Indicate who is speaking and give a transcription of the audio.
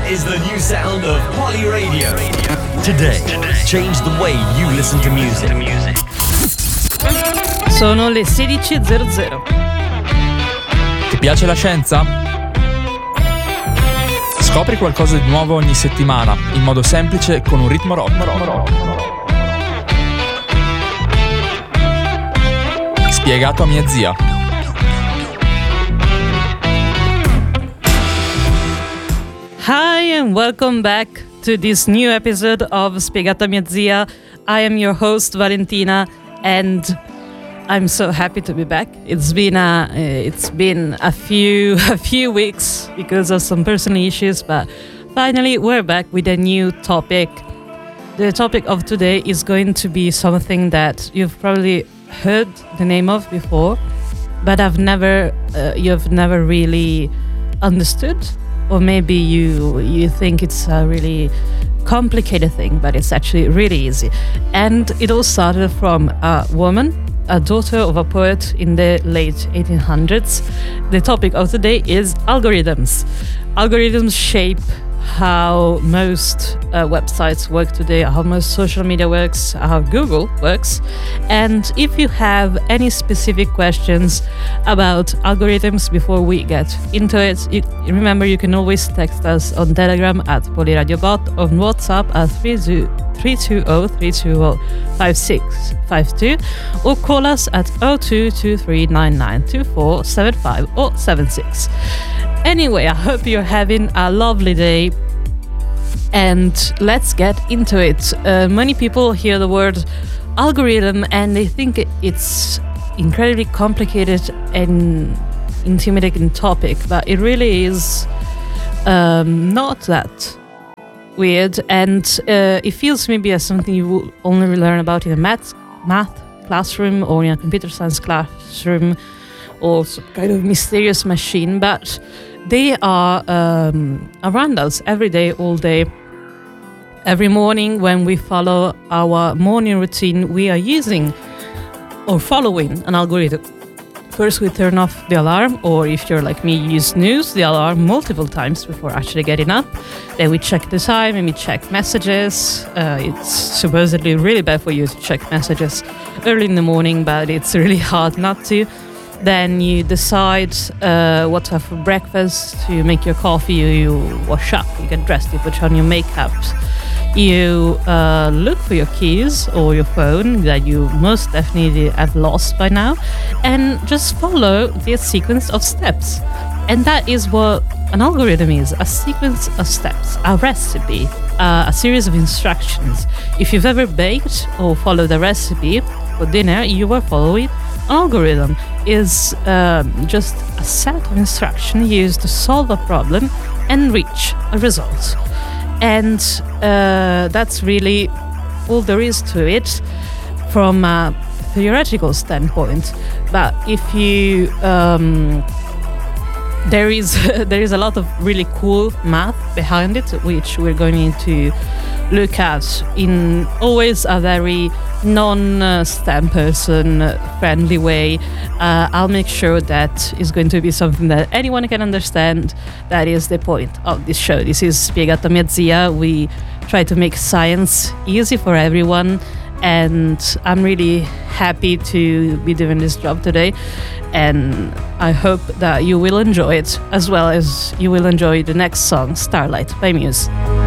Speaker 1: is the new sound of Poly Radio. Today, change the way you listen to music.
Speaker 2: Sono le 16:00.
Speaker 3: Ti piace la scienza? Scopri qualcosa di nuovo ogni settimana, in modo semplice con un ritmo rock. Spiegato a mia zia.
Speaker 2: Hi and welcome back to this new episode of Spiegato a mia zia. I am your host Valentina and I'm so happy to be back. It's been a few weeks because of some personal issues, but finally we're back with a new topic. The topic of today is going to be something that you've probably heard the name of before, but you've never really understood, or maybe you think it's a really complicated thing, but it's actually really easy. And it all started from a woman, a daughter of a poet in the late 1800s. The topic of today is algorithms. Algorithms shape how most websites work today, how most social media works, how Google works. And if you have any specific questions about algorithms before we get into it, remember you can always text us on Telegram at PolyRadioBot, on WhatsApp at 320-320-5652, or call us at 0223992475 or 76. Anyway, I hope you're having a lovely day, and let's get into it. Many people hear the word algorithm and they think it's incredibly complicated and intimidating topic, but it really is not that weird, and it feels maybe as something you will only learn about in a math classroom or in a computer science classroom or some kind of mysterious machine, but they are around us every day, all day. Every morning when we follow our morning routine, we are using or following an algorithm. First we turn off the alarm, or if you're like me, you snooze the alarm multiple times before actually getting up. Then we check the time and we check messages. It's supposedly really bad for you to check messages early in the morning, but it's really hard not to. Then you decide what to have for breakfast, you make your coffee, you wash up, you get dressed, you put on your makeup, you look for your keys or your phone that you most definitely have lost by now, and just follow the sequence of steps. And that is what an algorithm is, a sequence of steps, a recipe, a series of instructions. If you've ever baked or followed a recipe for dinner, you are following an algorithm. Is just a set of instructions used to solve a problem and reach a result. And that's really all there is to it from a theoretical standpoint. But if you there is a lot of really cool math behind it, which we're going to look at in always a very non-STEM person friendly way. I'll make sure that is going to be something that anyone can understand. That is the point of this show. This is Spiegato a mia zia. We try to make science easy for everyone, and I'm really happy to be doing this job today, and I hope that you will enjoy it as well as you will enjoy the next song, Starlight by Muse.